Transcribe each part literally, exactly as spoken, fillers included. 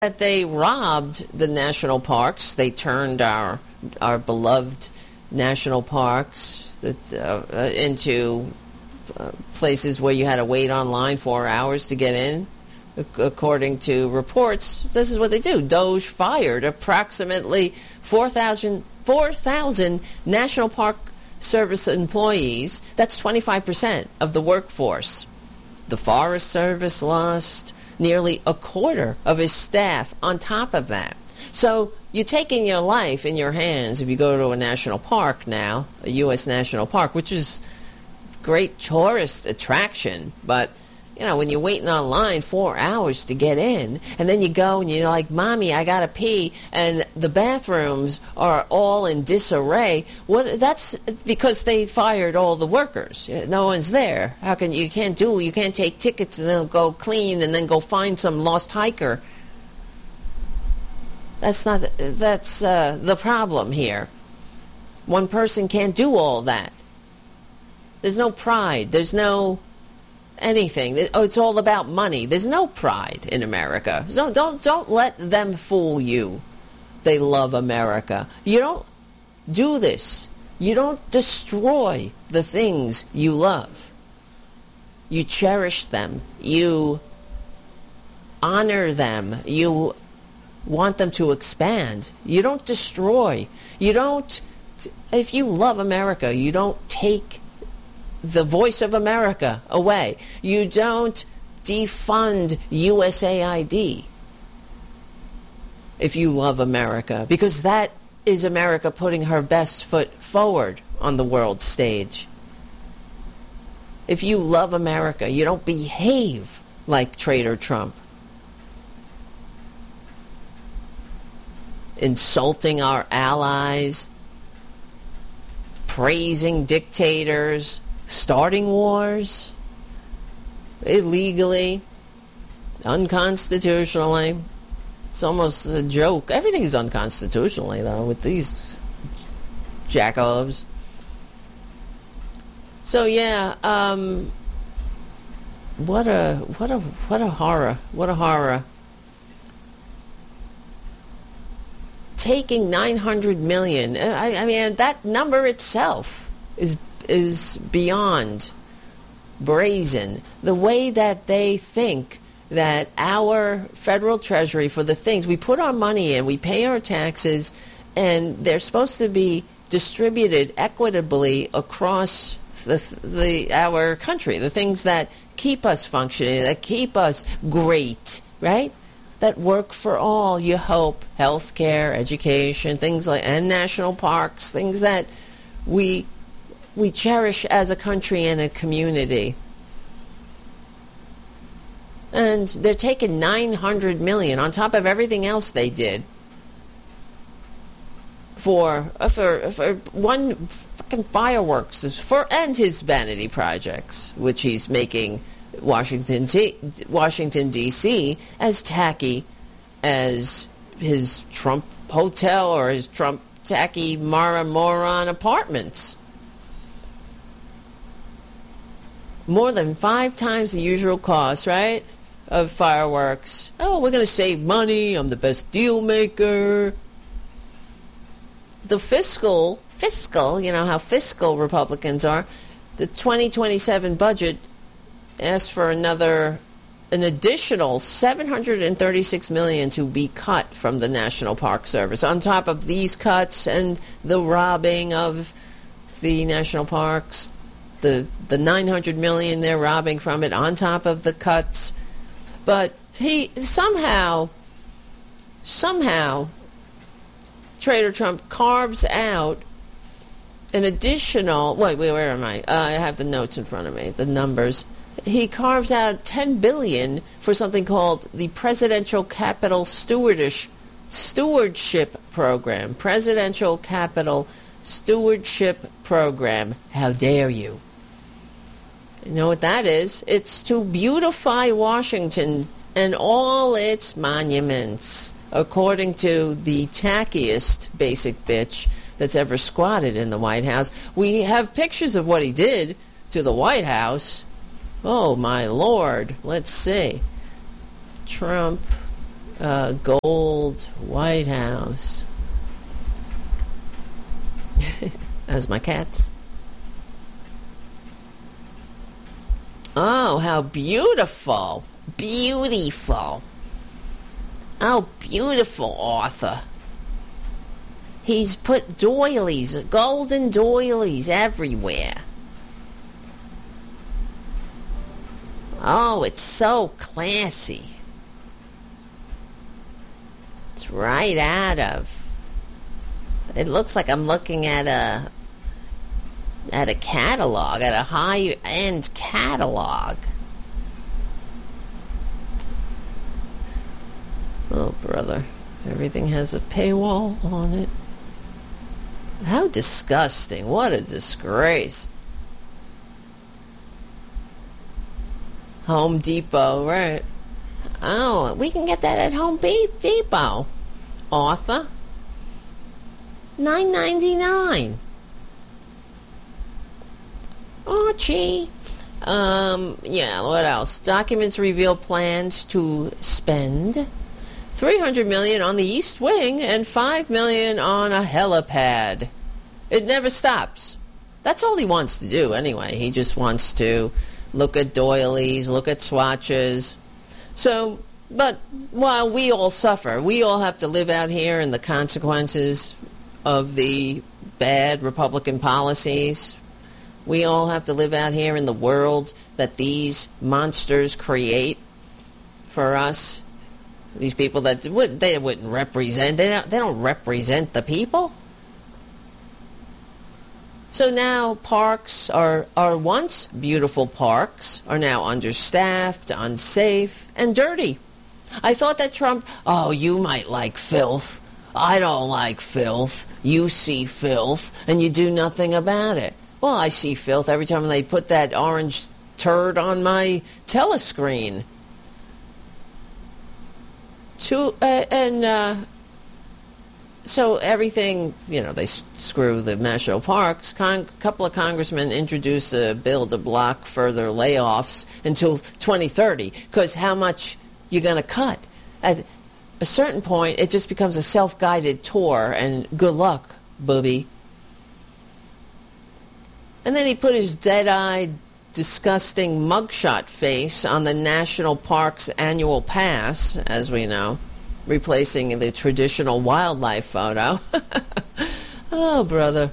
that they robbed the national parks. They turned our our beloved national parks that, uh, uh, into uh, places where you had to wait online four hours to get in. According to reports, this is what they do. Doge fired approximately four thousand National Park Service employees. That's twenty-five percent of the workforce. The Forest Service lost nearly a quarter of his staff on top of that. So you're taking your life in your hands if you go to a national park now, a U S national park, which is a great tourist attraction, but you know, when you're waiting online four hours to get in, and then you go and you're like, Mommy, I gotta pee, and the bathrooms are all in disarray. What? That's because they fired all the workers. No one's there. How can you can't do? You can't take tickets and then go clean and then go find some lost hiker. That's not. That's uh, the problem here. One person can't do all that. There's no pride. There's no anything. Oh, it's all about money. There's no pride in America. So don't don't let them fool you. They love America. You don't do this. You don't destroy the things you love. You cherish them. You honor them. You want them to expand. You don't destroy. You don't, if you love America, you don't take the voice of America away. You don't defund U S A I D if you love America, because that is America putting her best foot forward on the world stage. If you love America, you don't behave like Traitor Trump, insulting our allies, praising dictators, starting wars illegally, unconstitutionally. It's almost a joke. Everything is unconstitutionally, though, with these jackalopes. So yeah, um, what a what a what a horror! What a horror! Taking nine hundred million. I, I mean, that number itself is. is beyond brazen. The way that they think that our federal treasury, for the things we put our money in, we pay our taxes, and they're supposed to be distributed equitably across the, the our country, the things that keep us functioning, that keep us great, right? That work for all, you hope, healthcare, education, things like, and national parks, things that we we cherish as a country and a community. And they're taking nine hundred million on top of everything else they did for for for one fucking fireworks for and his vanity projects, which he's making Washington T- Washington D C as tacky as his Trump hotel or his Trump tacky Mara moron apartments. More than five times the usual cost, right, of fireworks. Oh, we're going to save money. I'm the best deal maker. The fiscal, fiscal, you know how fiscal Republicans are. The twenty twenty-seven budget asks for another, an additional seven hundred thirty-six million dollars to be cut from the National Park Service. On top of these cuts and the robbing of the national parks, the the nine hundred million dollars they're robbing from it on top of the cuts. But he somehow, somehow, Traitor Trump carves out an additional, wait, wait, where am I? Uh, I have the notes in front of me, the numbers. He carves out ten billion dollars for something called the Presidential Capital Stewardish, Stewardship Program. Presidential Capital Stewardship Program. How dare you? You know what that is? It's to beautify Washington and all its monuments, according to the tackiest basic bitch that's ever squatted in the White House. We have pictures of what he did to the White House. Oh, my Lord. Let's see. Trump uh, gold White House. As my cats. Oh, how beautiful. Beautiful. Oh, beautiful, Arthur. He's put doilies, golden doilies everywhere. Oh, it's so classy. It's right out of... It looks like I'm looking at a... at a catalog, at a high-end catalog. Oh, brother. Everything has a paywall on it. How disgusting. What a disgrace. Home Depot, right. Oh, we can get that at Home Depot. Arthur. nine ninety-nine. Archie. Um, yeah, what else? Documents reveal plans to spend three hundred million dollars on the East Wing and five million dollars on a helipad. It never stops. That's all he wants to do anyway. He just wants to look at doilies, look at swatches. So, but while we all suffer, we all have to live out here in the consequences of the bad Republican policies. We all have to live out here in the world that these monsters create for us. These people that would they wouldn't represent, they don't, they don't represent the people. So now parks are, are once beautiful parks, are now understaffed, unsafe, and dirty. I thought that Trump, oh, you might like filth. I don't like filth. You see filth, and you do nothing about it. Well, I see filth every time they put that orange turd on my telescreen. To, uh, and uh, so everything, you know, they s- screw the national parks. A Con- couple of congressmen introduced a bill to block further layoffs until twenty thirty, because how much you're going to cut? At a certain point, it just becomes a self-guided tour, and good luck, booby. And then he put his dead-eyed, disgusting mugshot face on the National Park's annual pass, as we know, replacing the traditional wildlife photo. Oh, brother.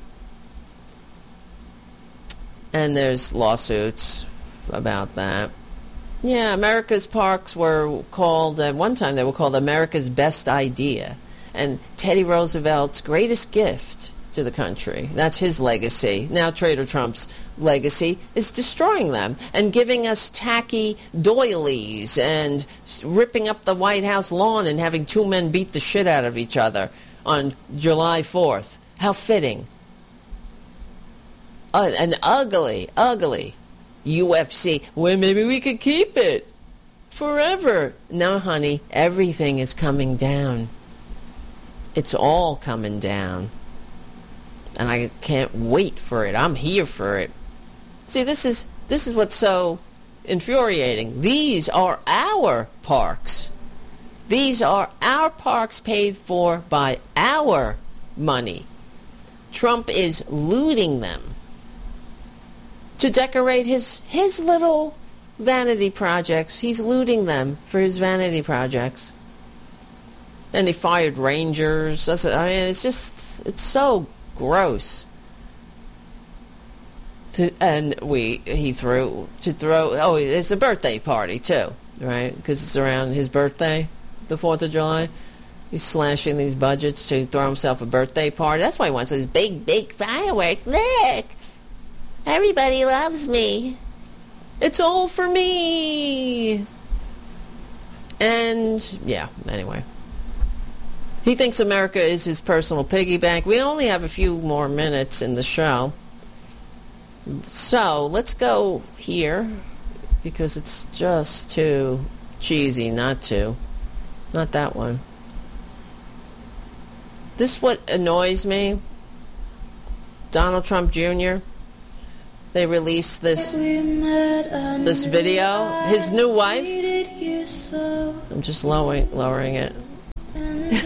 And there's lawsuits about that. Yeah, America's parks were called, at one time they were called America's Best Idea. And Teddy Roosevelt's greatest gift to the country. That's his legacy. Now Trader Trump's legacy is destroying them and giving us tacky doilies and ripping up the White House lawn and having two men beat the shit out of each other on July fourth. How fitting. Uh, an ugly, ugly U F C. Well, maybe we could keep it forever. No, honey, everything is coming down. It's all coming down. And I can't wait for it. I'm here for it. See, this is this is what's so infuriating. These are our parks. These are our parks paid for by our money. Trump is looting them to decorate his his little vanity projects. He's looting them for his vanity projects. And he fired rangers. That's, I mean, it's just, it's so gross. To, and we he threw to throw. Oh, it's a birthday party too, right? Because it's around his birthday, the Fourth of July. He's slashing these budgets to throw himself a birthday party. That's why he wants these big, big fireworks. Look, everybody loves me. It's all for me. And yeah, anyway. He thinks America is his personal piggy bank. We only have a few more minutes in the show. So let's go here because it's just too cheesy not to. Not that one. This what annoys me. Donald Trump Junior They released this this video. His new wife I'm just lowering, lowering it.